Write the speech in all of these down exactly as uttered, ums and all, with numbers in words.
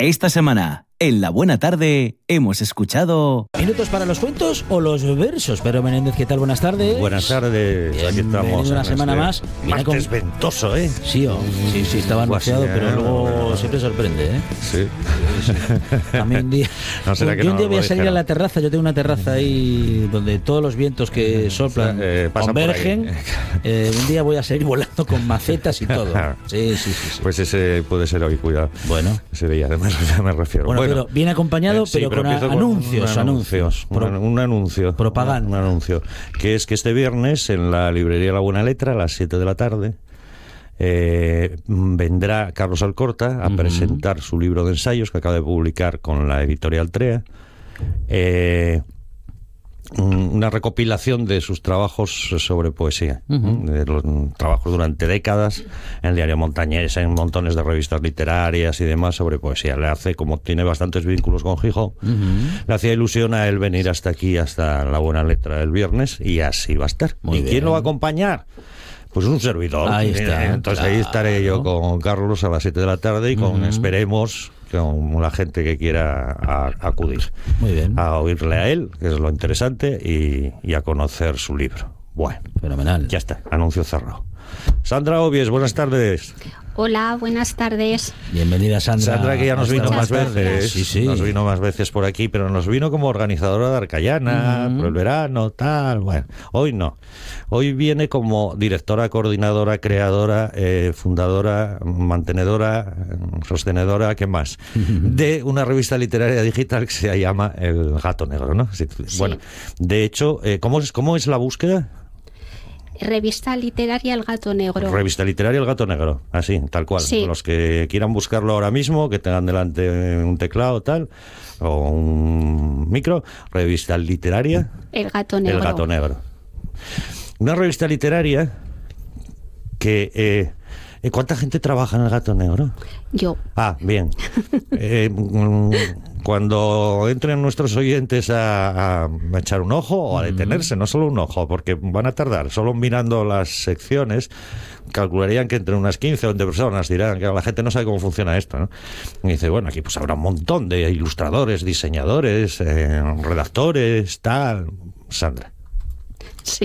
Esta semana, en La Buena Tarde, hemos escuchado... ¿Minutos para los cuentos o los versos? Pedro Menéndez, ¿qué tal? Buenas tardes. Buenas tardes. Aquí estamos. Una semana este más. Martes con... ventoso, ¿eh? Sí, oh, sí, sí, estaba anunciado, pero luego bueno. siempre sorprende, ¿eh? Sí. sí. También un día, no será que un no día voy a salir dijeron. a la terraza. Yo tengo una terraza ahí donde todos los vientos que soplan eh, convergen. Eh, un día voy a salir volando con macetas y todo. Sí, sí, sí, sí. Pues ese puede ser hoy, cuidado. Bueno. Ese día, además, ya me refiero. Bueno, bueno pero bien acompañado, eh, sí, pero, pero con con anuncios, un anuncios. Un, Pro, un anuncio. Propaganda. Un, un anuncio. Que es que este viernes, en la librería La Buena Letra, a las siete de la tarde, eh, vendrá Carlos Alcorta a uh-huh. presentar su libro de ensayos que acaba de publicar con la editorial Trea. Eh... una recopilación de sus trabajos sobre poesía, uh-huh. de los trabajos durante décadas en el diario Montañés, en montones de revistas literarias y demás sobre poesía. Le hace, como tiene bastantes vínculos con Gijón, uh-huh. le hacía ilusión a él venir hasta aquí, hasta La Buena Letra el viernes, y así va a estar. Muy ¿Y bien. quién lo va a acompañar? Pues un servidor. Ahí está, Entonces claro. ahí estaré yo con Carlos a las siete de la tarde y con, uh-huh. esperemos, con la gente que quiera a, a acudir. Muy bien. A oírle a él, que es lo interesante, y, y a conocer su libro. Bueno, fenomenal. Ya está, anuncio cerrado. Sandra Obies, buenas tardes. Hola, buenas tardes. Bienvenida, Sandra. Sandra, que ya nos vino más veces. Sí, sí. Nos vino más veces por aquí, pero nos vino como organizadora de Arcayana, mm. por el verano, tal. Bueno, hoy no. Hoy viene como directora, coordinadora, creadora, eh, fundadora, mantenedora, sostenedora, ¿qué más? Mm. De una revista literaria digital que se llama El Gato Negro, ¿no? Sí. Sí. Bueno, de hecho, eh, ¿cómo es, cómo es la búsqueda? Revista literaria El Gato Negro. Revista literaria El Gato Negro, así, tal cual. Sí. Los que quieran buscarlo ahora mismo, que tengan delante un teclado tal, o un micro, revista literaria El Gato Negro. El Gato Negro. Una revista literaria que... Eh, ¿cuánta gente trabaja en El Gato Negro? Yo. Ah, bien. eh, cuando entren nuestros oyentes a, a echar un ojo o a detenerse, no solo un ojo, porque van a tardar, solo mirando las secciones, calcularían que entre unas quince o veinte personas dirán que la gente no sabe cómo funciona esto, ¿no? Y dice, bueno, aquí pues habrá un montón de ilustradores, diseñadores, eh, redactores, tal. Sandra. Sí.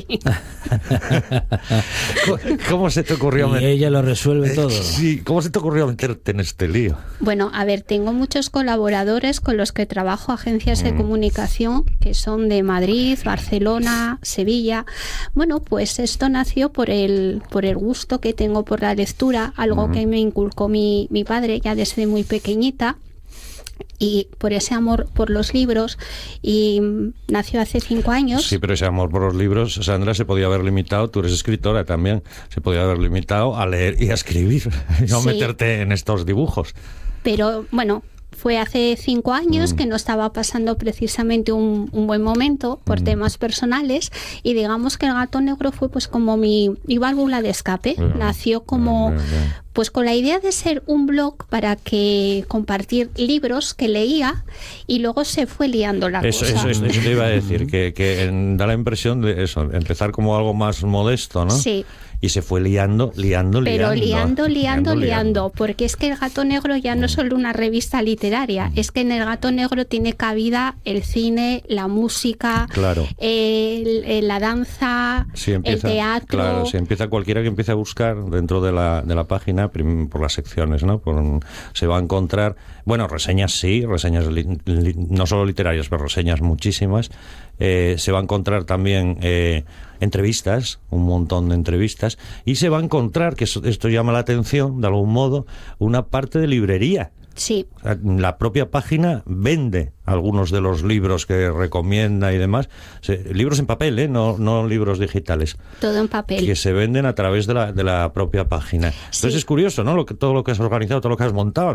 ¿Cómo se te ocurrió y meter... ella lo resuelve todo? Sí, ¿cómo se te ocurrió meterte en este lío? Bueno, a ver, tengo muchos colaboradores con los que trabajo, agencias de mm. comunicación, que son de Madrid, Barcelona, Sevilla. Bueno, pues esto nació por el, por el gusto que tengo por la lectura, algo mm. que me inculcó mi, mi padre ya desde muy pequeñita. Y por ese amor por los libros, y nació hace cinco años. Sí, pero ese amor por los libros, Sandra, se podía haber limitado, tú eres escritora también, se podía haber limitado a leer y a escribir, y no sí. meterte en estos dibujos. Pero bueno, fue hace cinco años mm. que no estaba pasando precisamente un, un buen momento por mm. temas personales, y digamos que El Gato Negro fue pues como mi, mi válvula de escape. Bien. Nació como... Bien, bien, bien. Pues con la idea de ser un blog para que compartir libros que leía, y luego se fue liando la eso, cosa. Eso, eso te iba a decir, que, que en, da la impresión de eso, empezar como algo más modesto, ¿no? Sí. Y se fue liando, liando, Pero liando. liando, liando, liando, porque es que El Gato Negro ya no es solo una revista literaria, es que en El Gato Negro tiene cabida el cine, la música, claro. el, el, la danza, si empieza, el teatro. Claro, si empieza cualquiera que empiece a buscar dentro de la, de la página, por las secciones, ¿no? Por, se va a encontrar, bueno, reseñas sí, reseñas li, li, no solo literarias, pero reseñas muchísimas. Eh, se va a encontrar también eh, entrevistas, un montón de entrevistas, y se va a encontrar, que esto, esto llama la atención de algún modo, una parte de librería. Sí. La propia página vende algunos de los libros que recomienda y demás. Se, libros en papel, ¿eh? no, no libros digitales. Todo en papel. Que se venden a través de la, de la propia página. Sí. Entonces es curioso, ¿no? Lo que, todo lo que has organizado, todo lo que has montado,